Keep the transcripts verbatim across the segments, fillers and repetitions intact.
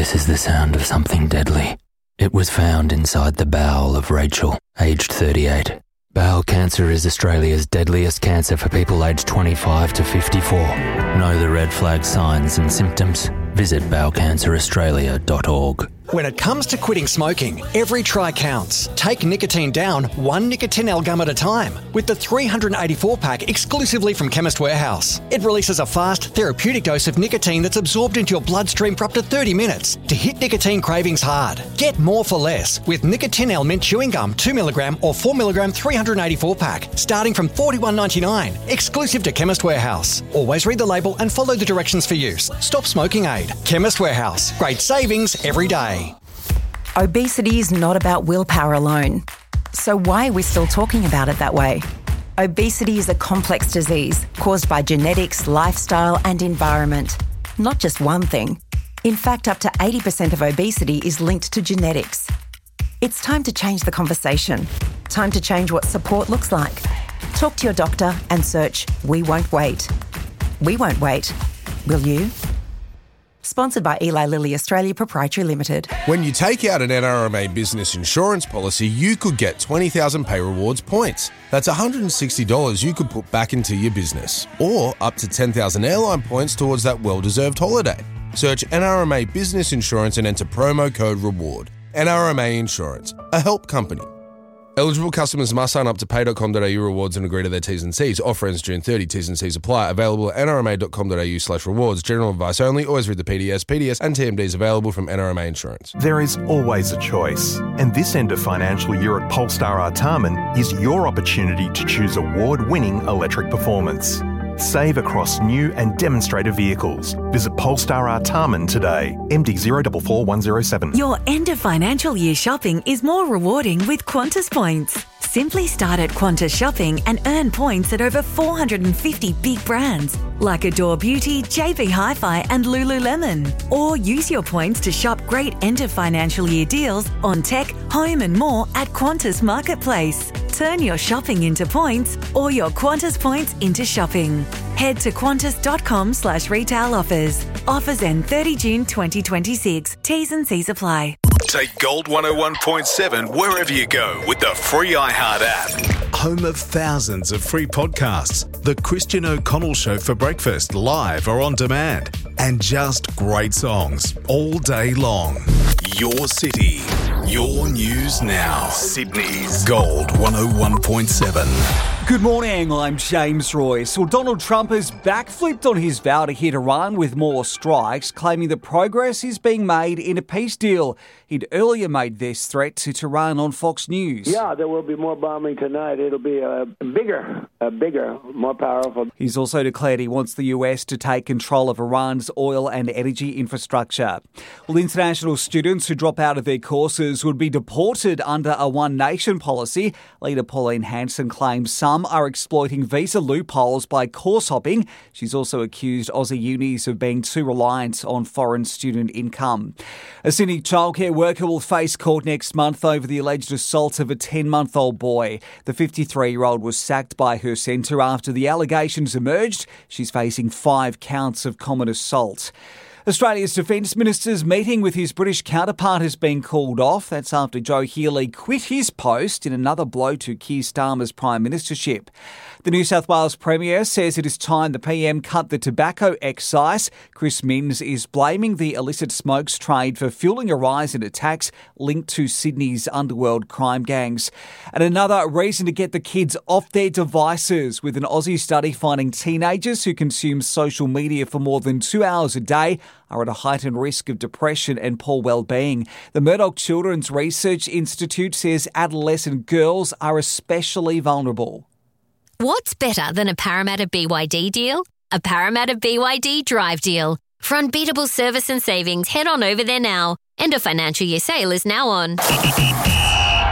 This is the sound of something deadly. It was found inside the bowel of Rachel, aged thirty-eight. Bowel cancer is Australia's deadliest cancer for people aged twenty-five to fifty-four. Know the red flag signs and symptoms? Visit bowel cancer australia dot org. When it comes to quitting smoking, every try counts. Take nicotine down one Nicotinell gum at a time with the three eighty-four pack exclusively from Chemist Warehouse. It releases a fast, therapeutic dose of nicotine that's absorbed into your bloodstream for up to thirty minutes to hit nicotine cravings hard. Get more for less with Nicotinell Mint Chewing Gum two milligram or four milligram three eighty-four pack starting from forty-one ninety-nine, exclusive to Chemist Warehouse. Always read the label and follow the directions for use. Stop smoking aid. Chemist Warehouse. Great savings every day. Obesity is not about willpower alone. So why are we still talking about it that way? Obesity is a complex disease caused by genetics, lifestyle and environment. Not just one thing. In fact, up to eighty percent of obesity is linked to genetics. It's time to change the conversation. Time to change what support looks like. Talk to your doctor and search We Won't Wait. We won't wait. Will you? Sponsored by Eli Lilly Australia Proprietary Limited. When you take out an N R M A business insurance policy, you could get twenty thousand Pay Rewards points. That's one hundred sixty dollars you could put back into your business. Or up to ten thousand airline points towards that well-deserved holiday. Search N R M A Business Insurance and enter promo code REWARD. N R M A Insurance, a help company. Eligible customers must sign up to pay dot com dot a u rewards and agree to their T's and C's. Offer ends June thirtieth. T's and C's apply. Available at n r m a dot com dot a u slash rewards. General advice only. Always read the P D S. P D S and T M Ds available from N R M A Insurance. There is always a choice. And this end of financial year at Polestar Artarmon is your opportunity to choose award-winning electric performance. Save across new and demonstrator vehicles. Visit Polestar Artarmon today. M D zero four four one zero seven. Your end of financial year shopping is more rewarding with Qantas points. Simply start at Qantas Shopping and earn points at over four hundred fifty big brands like Adore Beauty, J B Hi-Fi and Lululemon. Or use your points to shop great end of financial year deals on tech, home and more at Qantas Marketplace. Turn your shopping into points or your Qantas points into shopping. Head to qantas.com slash retail offers. Offers end thirtieth of June twenty twenty-six. T's and C's apply. Take Gold one oh one point seven wherever you go with the free iHeart app. Home of thousands of free podcasts. The Christian O'Connell Show for breakfast, live or on demand. And just great songs all day long. Your city, your news now. Sydney's Gold one oh one point seven. Good morning, I'm James Royce. Well, Donald Trump has backflipped on his vow to hit Iran with more strikes, claiming that progress is being made in a peace deal. He'd earlier made this threat to Tehran on Fox News. Yeah, there will be more bombing tonight. It'll be a bigger, a bigger, more powerful. He's also declared he wants the U S to take control of Iran's oil and energy infrastructure. Well, international students who drop out of their courses would be deported under a One Nation policy. Leader Pauline Hanson claims some are exploiting visa loopholes by course hopping. She's also accused Aussie unis of being too reliant on foreign student income. A Sydney childcare worker will face court next month over the alleged assault of a ten-month-old boy. The fifty-three-year-old was sacked by her centre after the allegations emerged. She's facing five counts of common assault. Australia's Defence Minister's meeting with his British counterpart has been called off. That's after Joe Healey quit his post in another blow to Keir Starmer's prime ministership. The New South Wales Premier says it is time the P M cut the tobacco excise. Chris Minns is blaming the illicit smokes trade for fuelling a rise in attacks linked to Sydney's underworld crime gangs. And another reason to get the kids off their devices, with an Aussie study finding teenagers who consume social media for more than two hours a day are at a heightened risk of depression and poor well-being. The Murdoch Children's Research Institute says adolescent girls are especially vulnerable. What's better than a Parramatta B Y D deal? A Parramatta B Y D Drive deal. For unbeatable service and savings, head on over there now. End of financial year sale is now on.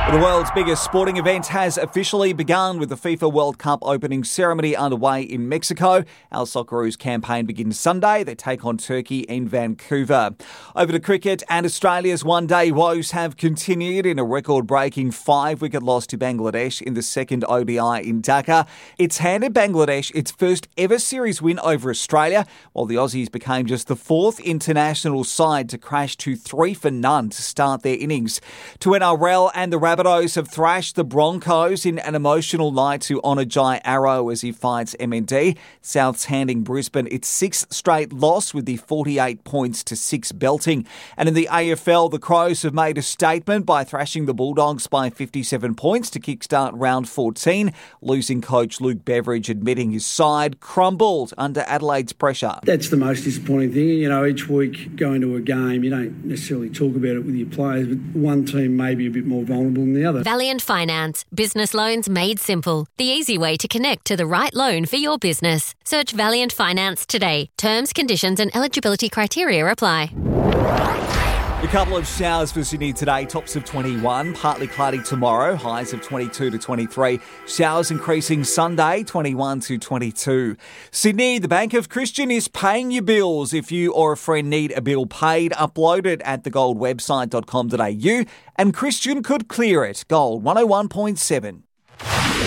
The world's biggest sporting event has officially begun with the FIFA World Cup opening ceremony underway in Mexico. Our Socceroos campaign begins Sunday. They take on Turkey in Vancouver. Over to cricket, and Australia's one-day woes have continued in a record-breaking five-wicket loss to Bangladesh in the second O D I in Dhaka. It's handed Bangladesh its first ever series win over Australia, while the Aussies became just the fourth international side to crash to three for none to start their innings. To N R L, and the Rabbitohs have thrashed the Broncos in an emotional night to honour Jai Arrow as he fights M N D. South's handing Brisbane its sixth straight loss with the forty-eight points to six belting. And in the A F L, the Crows have made a statement by thrashing the Bulldogs by fifty-seven points to kickstart round fourteen. Losing coach Luke Beveridge admitting his side crumbled under Adelaide's pressure. That's the most disappointing thing. You know, each week going to a game, you don't necessarily talk about it with your players, but one team may be a bit more vulnerable than the other. Valiant Finance. Business loans made simple. The easy way to connect to the right loan for your business. Search Valiant Finance today. Terms, conditions and eligibility criteria apply. A couple of showers for Sydney today, tops of twenty-one, partly cloudy tomorrow, highs of twenty-two to twenty-three. Showers increasing Sunday, twenty-one to twenty-two. Sydney, the Bank of Christian is paying your bills. If you or a friend need a bill paid, upload it at the gold website dot com dot a u and Christian could clear it. Gold one oh one point seven.